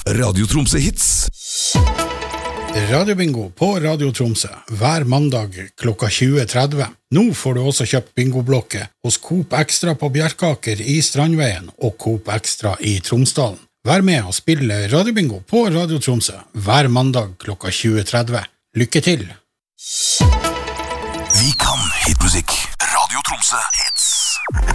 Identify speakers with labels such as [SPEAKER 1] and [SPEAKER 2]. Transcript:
[SPEAKER 1] Radio Tromsø Hits.
[SPEAKER 2] Radiobingo på Radio Tromsø hver mandag klokka 20:30. Nå får du også kjøpt bingoblokket hos Coop Extra på Bjerkaker i Strandveien og Coop Extra i Tromsdalen. Vær med og spille Radiobingo på Radio Tromsø hver mandag klokka 20:30. Lykke til!
[SPEAKER 1] Vi kan hitmusikk. Radio Tromsø Hits.